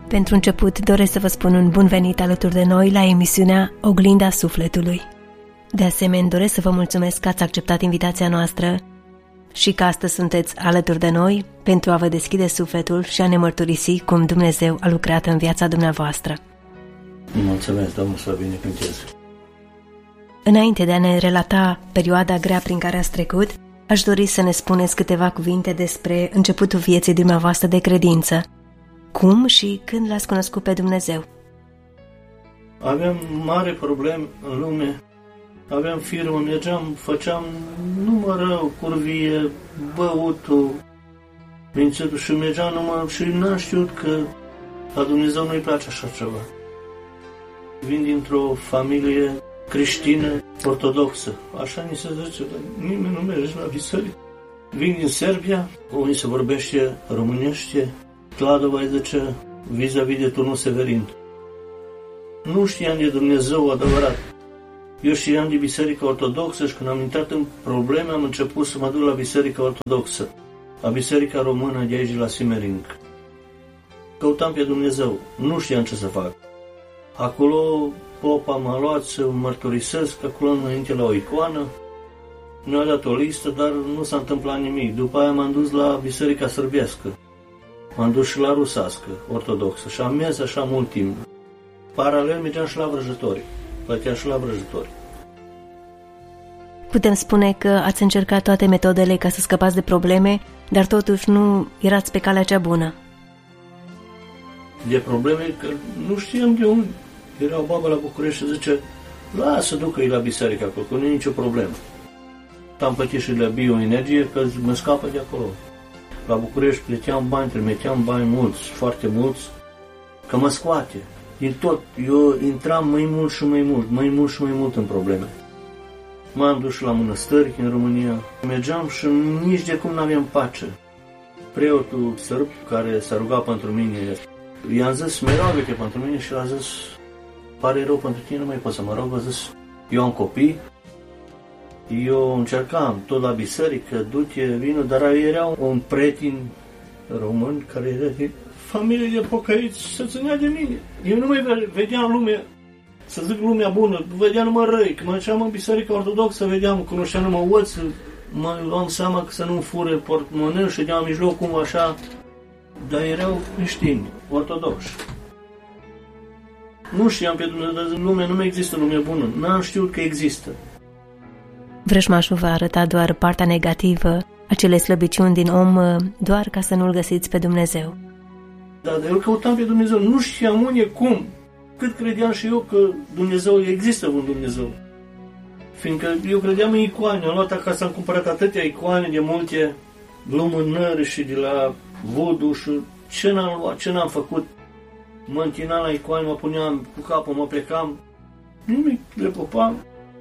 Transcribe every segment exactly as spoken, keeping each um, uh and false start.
Pentru început doresc să vă spun un bun venit alături de noi la emisiunea Oglinda Sufletului. De asemenea, doresc să vă mulțumesc că ați acceptat invitația noastră și că astăzi sunteți alături de noi pentru a vă deschide sufletul și a ne mărturisi cum Dumnezeu a lucrat în viața dumneavoastră. Mulțumesc, Domnul să vă binecuvânteze. Înainte de a ne relata perioada grea prin care ați trecut, aș dori să ne spuneți câteva cuvinte despre începutul vieții dumneavoastră de credință. Cum și când l-ați cunoscut pe Dumnezeu? Aveam mare probleme în lume. Aveam firmă, mergeam, făceam numai rău, curvie, băutul, mințitul și mergeam numai și n-am știut că la Dumnezeu nu-i place așa ceva. Vin dintr-o familie creștină, ortodoxă. Așa ni se zice, nimeni nu merge la biserică. Vin din Serbia, unde se vorbește românește, Cladova îi zice vis-a-vis de turnul Severin. Nu știam de Dumnezeu adevărat. Eu știam de Biserica Ortodoxă și când am intrat în probleme am început să mă duc la Biserica Ortodoxă, la Biserica Română de aici la Simering. Căutam pe Dumnezeu, nu știam ce să fac. Acolo popa m-a luat să mărturisesc, acolo înainte la o icoană, mi-a dat o listă, dar nu s-a întâmplat nimic. După aia m-am dus la Biserica Sârbească, m-am dus și la rusească, ortodoxă și am mers așa mult timp. Paralel mergeam și la vrăjători, plăteam și la vrăjători. Putem spune că ați încercat toate metodele ca să scăpați de probleme, dar totuși nu erați pe calea cea bună. De probleme că nu știam de unde. Era o babă la București și zice, lasă, ducă-i la biserică acolo, că nu e nicio problemă. Am plătit și la bioenergie, că mă scapă de acolo. La București plăteam bani, trimiteam bani mulți, foarte mulți, că mă scoate. Din tot, eu intram mai mult și mai mult, mai mult și mai mult în probleme. M-am dus la mănăstări în România, mergeam și nici de cum n-aveam pace. Preotul sârb care s-a rugat pentru mine, i-am zis, mai roagă-te pentru mine și a zis, pare rău pentru tine, nu mai pot să mă rog, a zis, eu am copii, eu încercam tot la biserică, du-te, vină, dar era un prieten român care era de familie de pocăiți, se ținea de mine. Eu nu mai vedeam lumea, să zic lumea bună, vedeam numai răi, că mă duceam în biserica ortodoxă, vedeam, cunoșteam numai oți, mă luam seama că să nu-mi fure portmoneu, ședeam în mijloc cum așa, dar erau creștini, ortodoxi. Nu știam pe Dumnezeu, în lume nu mai există lume bună, n-am știut că există. Vrăjmașul va arăta doar partea negativă, acele slăbiciuni din om, doar ca să nu-L găsiți pe Dumnezeu. Dar eu căutam pe Dumnezeu, nu știam unde, cum, cât credeam și eu că Dumnezeu există un Dumnezeu. Fiindcă eu credeam în icoane, am luat acasă, am cumpărat atâtea icoane de multe lumânări și de la voodoo și ce n-am luat, ce n-am făcut. Mă închinam la icoane, mă puneam cu capul, mă plecam, nimic, le popam.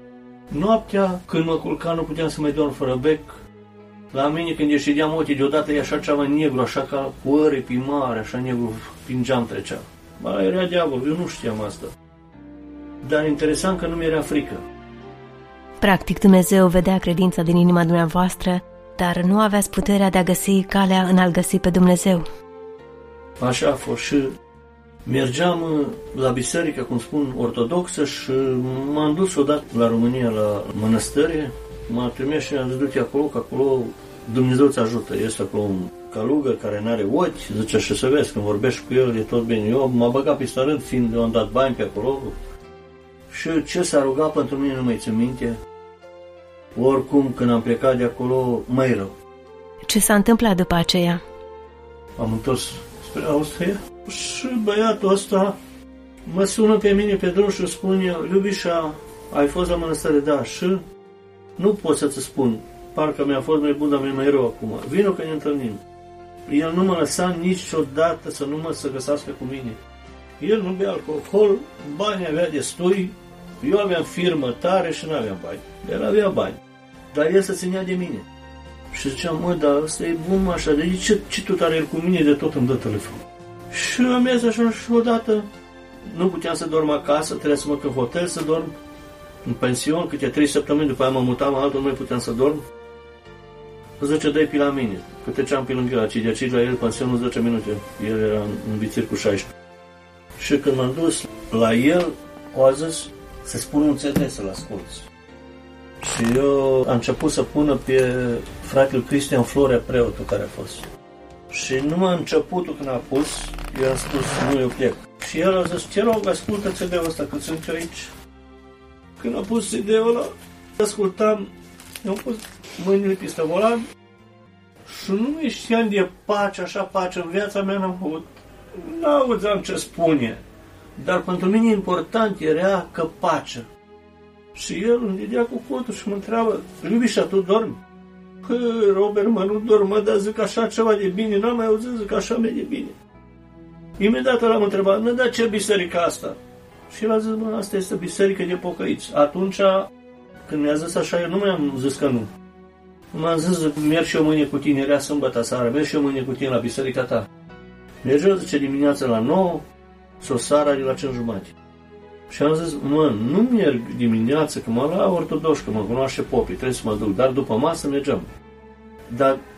Noaptea, când mă culcam, nu puteam să mai dorm fără bec. La mine, când ieșideam ochii, deodată e așa ceva negru, așa ca cu aripi mare, așa negru, prin geam trecea. Ba, era diavol, eu nu știam asta. Dar interesant că nu mi-era frică. Practic, Dumnezeu vedea credința din inima dumneavoastră, dar nu aveați puterea de a găsi calea în a-L găsi pe Dumnezeu. Așa a fost și mergeam la biserică, cum spun, ortodoxă și m-am dus odată la România, la mănăstărie. M-a trimis și am zis, du-te acolo, că acolo Dumnezeu îți ajută. Este acolo un călugăr care n-are ochi, zice, și să vezi, când vorbești cu el, e tot bine. Eu m-am băgat pe stărând, fiind eu am dat bani pe acolo. Și ce s-a rugat pentru mine nu mai țin minte. Oricum, când am plecat de acolo, mai rău. Ce s-a întâmplat după aceea? Am întors spre Austria și băiatul ăsta mă sună pe mine pe drum și spune, Iubișa, ai fost la mănăstare? Da, și nu pot să-ți spun, parcă mi-a fost mai bun, dar mi-e mai rău acum. Vino că ne întâlnim. El nu mă lăsa niciodată să nu mă să găsească cu mine. El nu bea alcohol, bani avea destui, eu aveam firmă tare și nu aveam bani. El avea bani, dar el se ținea de mine. Și ziceam, mă, dar ăsta e bun așa, de ce, ce tot are el cu mine, de tot îmi dă telefon. Și am mers așa și odată, nu puteam să dorm acasă, trebuia să mă duc în hotel să dorm, în pension, câte trei săptămâni, după aia mă mutam altul, nu mai puteam să dorm. Zice, dă-i pe la mine, că treceam pe lângă el, ci de aici la el, pensionul zece minute, el era în bițir cu șaisprezece. Și când m-am dus la el, o zis să spun un C D să-l asculți. Și eu am început să pună pe fratele Cristian Florea, preotul care a fost. Și numai începutul când a pus, eu am spus, nu, eu plec. Și el a zis, ce rog, ascultă C D-ul ăsta, că sunt eu aici. Când a pus C D-ul ăla, ascultam, eu am pus mâinile peste volan și nu mi știam de pace, așa pace, în viața mea n-am avut. N-auzeam ce spune, dar pentru mine important era că pace. Și el îmi dădea cu cotul și mă întreabă, Liubișa, tu dormi? Păi, Robert, mă, nu dorm, mă, dar zic așa ceva de bine, n-am mai auzit, zic așa mi-e de bine. Imediat l-am întrebat, nu, dar ce biserică asta? Și el a zis, mă, asta este biserică de pocăiți. Atunci, când mi-a zis așa, eu nu mi-am zis că nu. M-am zis, merg și eu mâine cu tine, era sâmbătă seara, merg și eu mâine cu tine la biserica ta. Mergea, zice, dimineața la nouă, sau seara de la cinci jumate. Și am zis, mă, nu merg dimineața, că mă la ortodox, că mă cunoaște popii, trebuie să mă duc, dar după masă mergeam. Dar